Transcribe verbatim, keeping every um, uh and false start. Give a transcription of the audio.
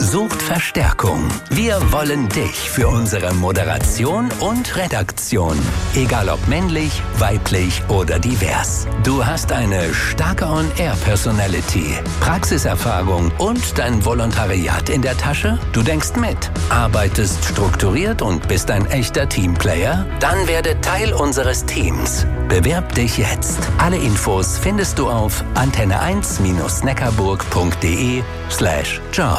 sucht Verstärkung. Wir wollen dich für unsere Moderation und Redaktion. Egal ob männlich, weiblich oder divers. Du hast eine starke On-Air-Personality, Praxiserfahrung und dein Volontariat in der Tasche? Du denkst mit, arbeitest strukturiert und bist ein echter Teamplayer? Dann werde Teil unseres Teams. Bewerb dich jetzt. Alle Infos findest du auf antenne eins Bindestrich neckarburg punkt de slash job.